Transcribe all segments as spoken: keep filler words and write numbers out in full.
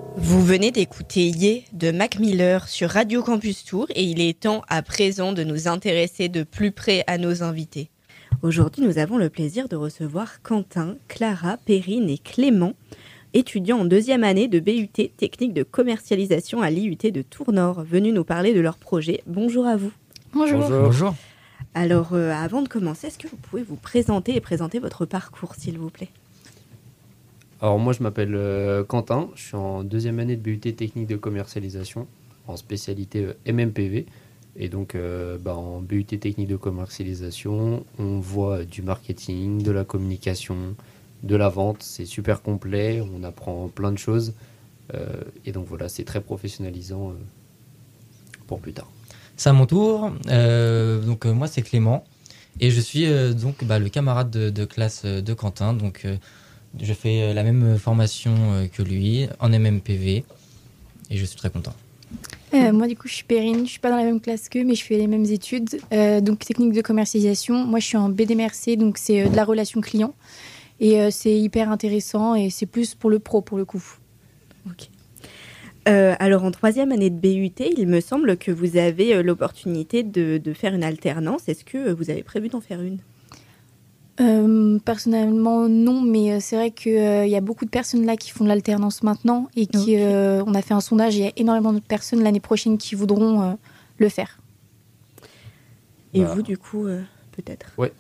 Vous venez d'écouter Yé de Mac Miller sur Radio Campus Tours et il est temps à présent de nous intéresser de plus près à nos invités. Aujourd'hui, nous avons le plaisir de recevoir Quentin, Clara, Perrine et Clément, étudiants en deuxième année de B U T Technique de commercialisation à l'I U T de Tours-Nord, venus nous parler de leur projet. Bonjour à vous. Bonjour. Bonjour. Bonjour. Alors, euh, avant de commencer, est-ce que vous pouvez vous présenter et présenter votre parcours, s'il vous plaît ? Alors moi je m'appelle euh, Quentin, je suis en deuxième année de B U T Technique de commercialisation en spécialité euh, M M P V. Et donc euh, bah, en B U T Technique de commercialisation, on voit du marketing, de la communication, de la vente. C'est super complet, on apprend plein de choses. Euh, et donc voilà, c'est très professionnalisant euh, pour plus tard. C'est à mon tour. Euh, donc euh, moi c'est Clément et je suis euh, donc bah, le camarade de, de classe de Quentin. Donc euh, je fais la même formation euh, que lui en M M P V et je suis très content. Euh, moi, du coup, je suis Perrine. Je suis pas dans la même classe qu'eux, mais je fais les mêmes études. Euh, donc, technique de commercialisation. Moi, je suis en B D M R C, donc c'est euh, de la relation client. Et euh, c'est hyper intéressant et c'est plus pour le pro, pour le coup. Ok. Euh, alors, en troisième année de B U T, il me semble que vous avez euh, l'opportunité de, de faire une alternance. Est-ce que euh, vous avez prévu d'en faire une ? Euh, personnellement, non, mais euh, c'est vrai qu'il euh, y a beaucoup de personnes là qui font de l'alternance maintenant et qui, okay. euh, on a fait un sondage et il y a énormément de personnes l'année prochaine qui voudront euh, le faire. Et bah, vous, du coup, euh, peut-être ? Ouais.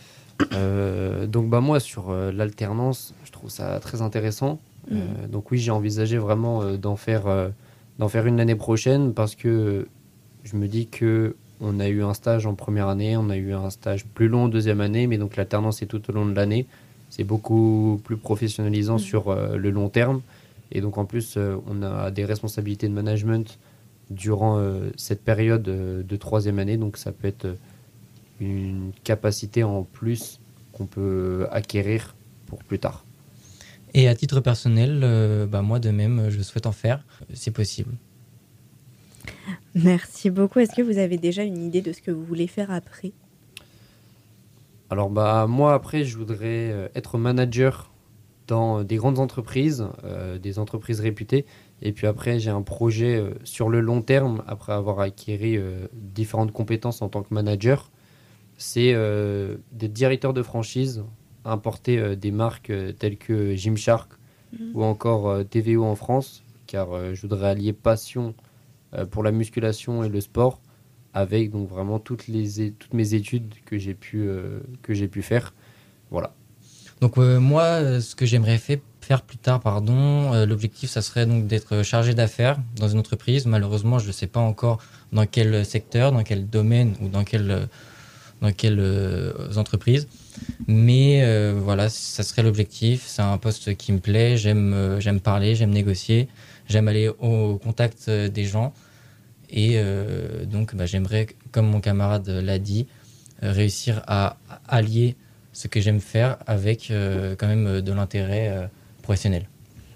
Euh, donc bah moi sur euh, l'alternance, je trouve ça très intéressant. Mmh. Euh, donc oui, j'ai envisagé vraiment euh, d'en faire, euh, d'en faire une l'année prochaine parce que je me dis que on a eu un stage en première année, on a eu un stage plus long en deuxième année, mais donc l'alternance est tout au long de l'année. C'est beaucoup plus professionnalisant mmh. sur euh, le long terme. Et donc en plus, euh, on a des responsabilités de management durant euh, cette période euh, de troisième année. Donc ça peut être une capacité en plus qu'on peut acquérir pour plus tard. Et à titre personnel, euh, bah moi de même, je souhaite en faire, si possible. Merci beaucoup. Est-ce que vous avez déjà une idée de ce que vous voulez faire après ? Alors bah moi après, je voudrais être manager dans des grandes entreprises, euh, des entreprises réputées. Et puis après, j'ai un projet euh, sur le long terme, après avoir acquis euh, différentes compétences en tant que manager, c'est euh, d'être directeur de franchise, importer euh, des marques euh, telles que Gymshark mmh. ou encore euh, T V O en France, car euh, je voudrais allier passion pour la musculation et le sport avec donc vraiment toutes les toutes mes études que j'ai pu euh, que j'ai pu faire. Voilà. Donc euh, moi ce que j'aimerais fait, faire plus tard pardon, euh, l'objectif ça serait donc d'être chargé d'affaires dans une entreprise. Malheureusement, je ne sais pas encore dans quel secteur, dans quel domaine ou dans quelle dans quelle euh, entreprise. Mais euh, voilà, ça serait l'objectif, c'est un poste qui me plaît, j'aime euh, j'aime parler, j'aime négocier. J'aime aller au contact des gens et euh, donc bah, j'aimerais, comme mon camarade l'a dit, euh, réussir à allier ce que j'aime faire avec euh, quand même de l'intérêt euh, professionnel.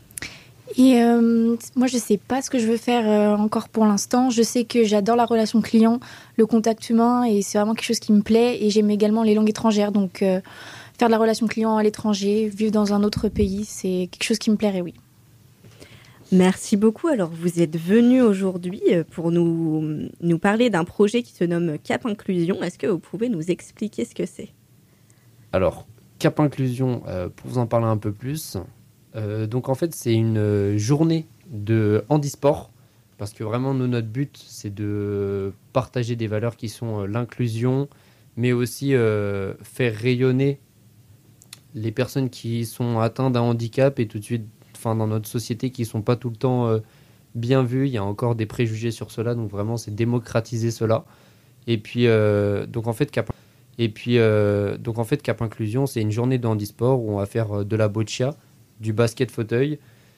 Et euh, moi, je ne sais pas ce que je veux faire euh, encore pour l'instant. Je sais que j'adore la relation client, le contact humain et c'est vraiment quelque chose qui me plaît. Et j'aime également les langues étrangères. Donc, euh, faire de la relation client à l'étranger, vivre dans un autre pays, c'est quelque chose qui me plairait, oui. Merci beaucoup. Alors, vous êtes venus aujourd'hui pour nous, nous parler d'un projet qui se nomme Cap Inclusion. Est-ce que vous pouvez nous expliquer ce que c'est ? Alors, Cap Inclusion, euh, pour vous en parler un peu plus, euh, donc en fait, c'est une journée de handisport parce que vraiment, nous, notre but, c'est de partager des valeurs qui sont euh, l'inclusion, mais aussi euh, faire rayonner les personnes qui sont atteintes d'un handicap et tout de suite Enfin, dans notre société qui ne sont pas tout le temps euh, bien vus. Il y a encore des préjugés sur cela. Donc, vraiment, c'est démocratiser cela. Et puis, euh, donc, en fait, Cap... Et puis, euh, donc, en fait, Cap Inclusion, c'est une journée de handisport où on va faire de la boccia, du basket fauteuil